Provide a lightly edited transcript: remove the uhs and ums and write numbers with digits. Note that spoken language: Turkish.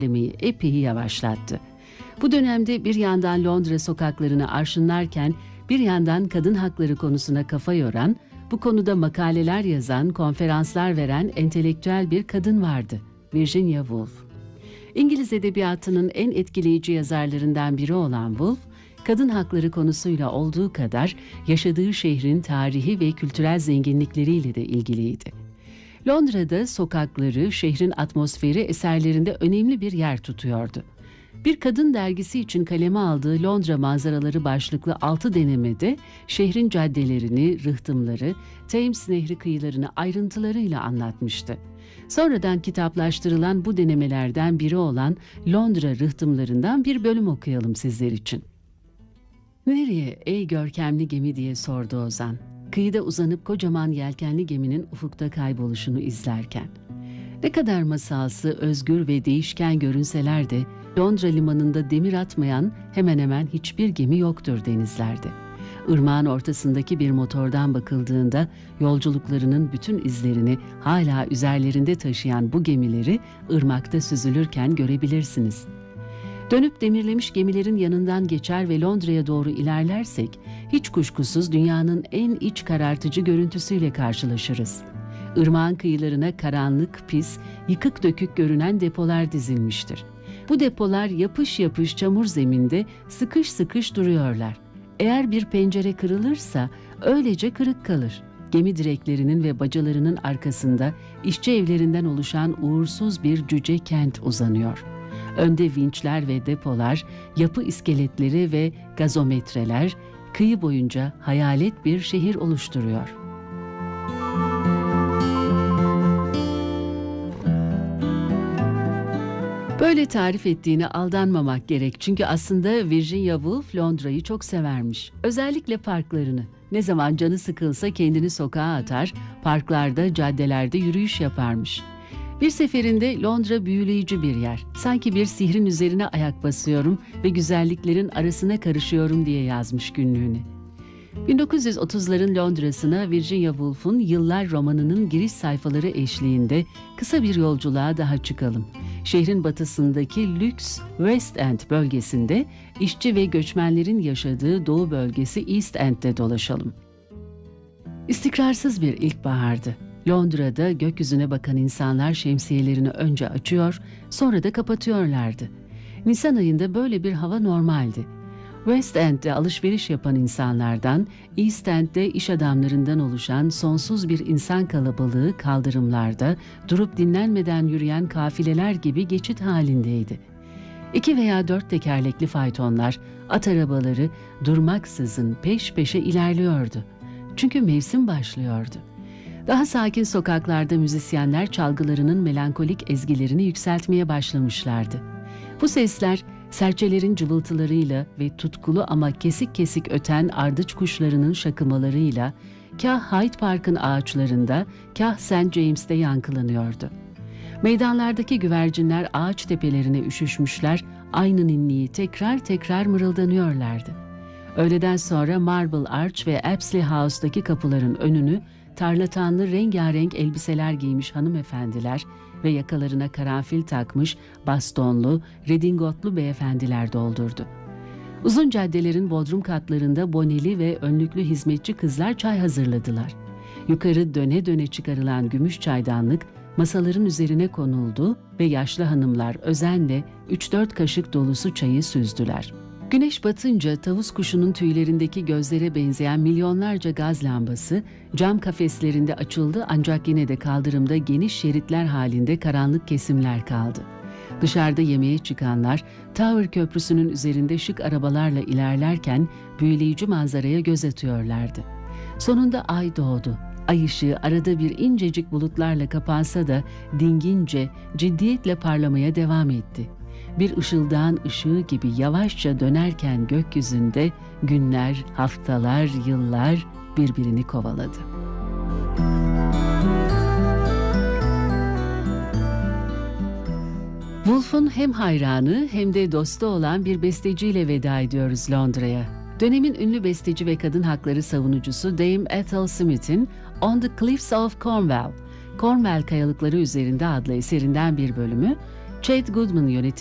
ilerlemeyi epey yavaşlattı. Bu dönemde bir yandan Londra sokaklarını arşınlarken bir yandan kadın hakları konusuna kafa yoran, bu konuda makaleler yazan, konferanslar veren entelektüel bir kadın vardı, Virginia Woolf. İngiliz edebiyatının en etkileyici yazarlarından biri olan Woolf, kadın hakları konusuyla olduğu kadar yaşadığı şehrin tarihi ve kültürel zenginlikleriyle de ilgiliydi. Londra'da sokakları, şehrin atmosferi eserlerinde önemli bir yer tutuyordu. Bir kadın dergisi için kaleme aldığı Londra manzaraları başlıklı 6 denemede şehrin caddelerini, rıhtımları, Thames Nehri kıyılarını ayrıntılarıyla anlatmıştı. Sonradan kitaplaştırılan bu denemelerden biri olan Londra rıhtımlarından bir bölüm okuyalım sizler için. "Nereye ey görkemli gemi?" diye sordu Ozan. Kıyıda uzanıp kocaman yelkenli geminin ufukta kayboluşunu izlerken. Ne kadar masalsı, özgür ve değişken görünseler de Londra limanında demir atmayan hemen hemen hiçbir gemi yoktur denizlerde. Irmağın ortasındaki bir motordan bakıldığında yolculuklarının bütün izlerini hala üzerlerinde taşıyan bu gemileri ırmakta süzülürken görebilirsiniz. Dönüp demirlemiş gemilerin yanından geçer ve Londra'ya doğru ilerlersek hiç kuşkusuz dünyanın en iç karartıcı görüntüsüyle karşılaşırız. Irmağın kıyılarına karanlık, pis, yıkık dökük görünen depolar dizilmiştir. Bu depolar yapış yapış çamur zeminde sıkış sıkış duruyorlar. Eğer bir pencere kırılırsa öylece kırık kalır. Gemi direklerinin ve bacalarının arkasında işçi evlerinden oluşan uğursuz bir cüce kent uzanıyor. Önde vinçler ve depolar, yapı iskeletleri ve gazometreler kıyı boyunca hayalet bir şehir oluşturuyor. Böyle tarif ettiğine aldanmamak gerek çünkü aslında Virginia Woolf Londra'yı çok severmiş. Özellikle parklarını. Ne zaman canı sıkılsa kendini sokağa atar, parklarda, caddelerde yürüyüş yaparmış. Bir seferinde Londra büyüleyici bir yer. Sanki bir sihrin üzerine ayak basıyorum ve güzelliklerin arasına karışıyorum diye yazmış günlüğüne. 1930'ların Londra'sına Virginia Woolf'un Yıllar romanının giriş sayfaları eşliğinde kısa bir yolculuğa daha çıkalım. Şehrin batısındaki lüks West End bölgesinde, işçi ve göçmenlerin yaşadığı doğu bölgesi East End'de dolaşalım. İstikrarsız bir ilkbahardı. Londra'da gökyüzüne bakan insanlar şemsiyelerini önce açıyor, sonra da kapatıyorlardı. Nisan ayında böyle bir hava normaldi. West End'de alışveriş yapan insanlardan, East End'de iş adamlarından oluşan sonsuz bir insan kalabalığı kaldırımlarda durup dinlenmeden yürüyen kafileler gibi geçit halindeydi. 2 veya 4 tekerlekli faytonlar, at arabaları durmaksızın peş peşe ilerliyordu. Çünkü mevsim başlıyordu. Daha sakin sokaklarda müzisyenler çalgılarının melankolik ezgilerini yükseltmeye başlamışlardı. Bu sesler, serçelerin cıvıltılarıyla ve tutkulu ama kesik kesik öten ardıç kuşlarının şakımalarıyla kah Hyde Park'ın ağaçlarında, kah St. James'te yankılanıyordu. Meydanlardaki güvercinler ağaç tepelerine üşüşmüşler, aynı ninniyi tekrar tekrar mırıldanıyorlardı. Öğleden sonra Marble Arch ve Apsley House'daki kapıların önünü tarlatanlı rengarenk elbiseler giymiş hanımefendiler ve yakalarına karanfil takmış bastonlu, redingotlu beyefendiler doldurdu. Uzun caddelerin bodrum katlarında boneli ve önlüklü hizmetçi kızlar çay hazırladılar. Yukarı döne döne çıkarılan gümüş çaydanlık masaların üzerine konuldu ve yaşlı hanımlar özenle 3-4 kaşık dolusu çayı süzdüler. Güneş batınca tavus kuşunun tüylerindeki gözlere benzeyen milyonlarca gaz lambası cam kafeslerinde açıldı ancak yine de kaldırımda geniş şeritler halinde karanlık kesimler kaldı. Dışarıda yemeğe çıkanlar Tower Köprüsü'nün üzerinde şık arabalarla ilerlerken büyüleyici manzaraya göz atıyorlardı. Sonunda ay doğdu. Ay ışığı arada bir incecik bulutlarla kapansa da dingince, ciddiyetle parlamaya devam etti. Bir ışıldağın ışığı gibi yavaşça dönerken gökyüzünde günler, haftalar, yıllar birbirini kovaladı. Woolf'un hem hayranı hem de dostu olan bir besteciyle veda ediyoruz Londra'ya. Dönemin ünlü besteci ve kadın hakları savunucusu Dame Ethel Smith'in On the Cliffs of Cornwall, Cornwall Kayalıkları Üzerinde adlı eserinden bir bölümü, Chad Goodman yönetiminde